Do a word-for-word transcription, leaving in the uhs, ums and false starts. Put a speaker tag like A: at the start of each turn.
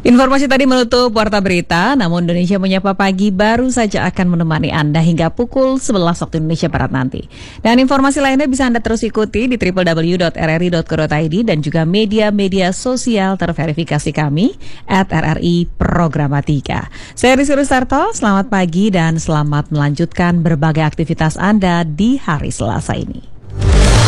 A: Informasi tadi menutup Warta Berita, namun Indonesia Menyapa Pagi baru saja akan menemani Anda hingga pukul sebelas waktu Indonesia Barat nanti. Dan informasi lainnya bisa Anda terus ikuti di w w w dot r r i dot co dot i d dan juga media-media sosial terverifikasi kami at R R I Programatika. Saya Rizky Rustarto, selamat pagi dan selamat melanjutkan berbagai aktivitas Anda di hari Selasa ini.